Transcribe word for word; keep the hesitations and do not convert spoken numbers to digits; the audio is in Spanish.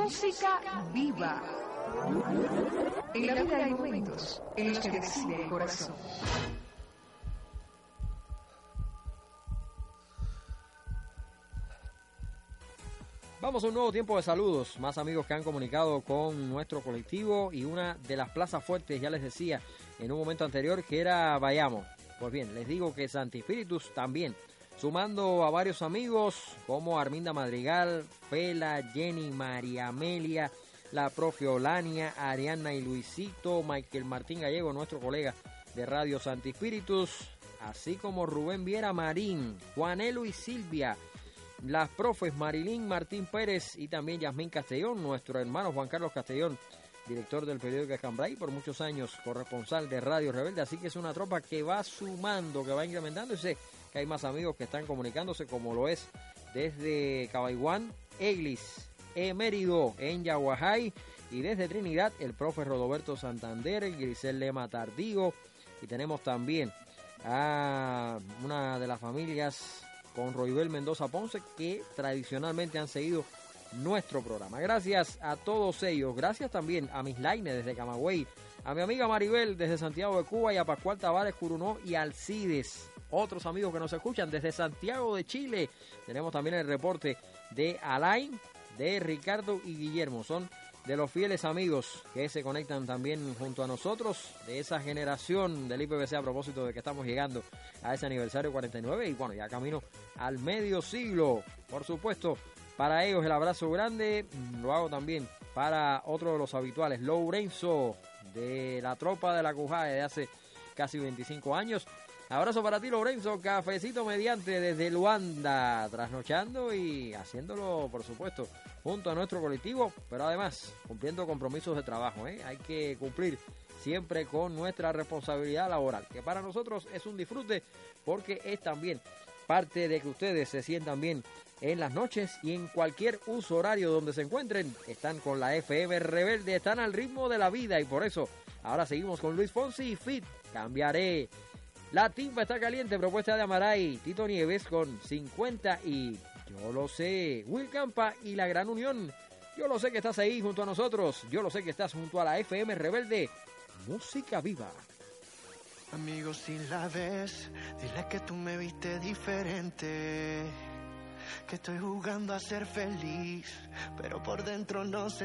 Música viva. En la vida hay momentos en los que decide el corazón. Vamos a un nuevo tiempo de saludos, más amigos que han comunicado con nuestro colectivo y una de las plazas fuertes, ya les decía en un momento anterior, que era Bayamo. Pues bien, les digo que Santi Espíritus también, sumando a varios amigos como Arminda Madrigal, Fela, Jenny, María Amelia, la profe Olania, Ariana y Luisito, Michael Martín Gallego, nuestro colega de Radio Santi Espíritus, así como Rubén Viera Marín, Juanelo y Silvia, las profes Marilín Martín Pérez y también Yasmín Castellón, nuestro hermano Juan Carlos Castellón, director del periódico Escambray, por muchos años corresponsal de Radio Rebelde, así que es una tropa que va sumando, que va incrementando, y sé que hay más amigos que están comunicándose, como lo es desde Cabaiguán, Eglis, Emérido, en Yaguajay, y desde Trinidad, el profe Rodoberto Santander, el Grisel Lema Tardío, y tenemos también a una de las familias con Roibel Mendoza Ponce, que tradicionalmente han seguido nuestro programa. Gracias a todos ellos, gracias también a Miss Laine desde Camagüey, a mi amiga Maribel desde Santiago de Cuba y a Pascual Tavares Curunó y Alcides, otros amigos que nos escuchan desde Santiago de Chile. Tenemos también el reporte de Alain, de Ricardo y Guillermo, son de los fieles amigos que se conectan también junto a nosotros, de esa generación del I P B C, a propósito de que estamos llegando a ese aniversario cuarenta y nueve y bueno, ya camino al medio siglo. Por supuesto, para ellos el abrazo grande, lo hago también para otro de los habituales, Lourenzo, de la tropa de la Cujá de hace casi veinticinco años. Abrazo para ti, Lourenzo, cafecito mediante desde Luanda, trasnochando y haciéndolo, por supuesto, junto a nuestro colectivo, pero además cumpliendo compromisos de trabajo, ¿eh? Hay que cumplir siempre con nuestra responsabilidad laboral, que para nosotros es un disfrute porque es también parte de que ustedes se sientan bien en las noches y en cualquier uso horario donde se encuentren. Están con la F M Rebelde, están al ritmo de la vida y por eso ahora seguimos con Luis Fonsi y Fit, Cambiaré. La timba está caliente, propuesta de Amaray, Tito Nieves con cincuenta y Yo lo sé, Will Campa y La Gran Unión. Yo lo sé que estás ahí junto a nosotros, yo lo sé que estás junto a la F M Rebelde, música viva. Amigo, si la ves, dile que tú me viste diferente, que estoy jugando a ser feliz, pero por dentro no sé.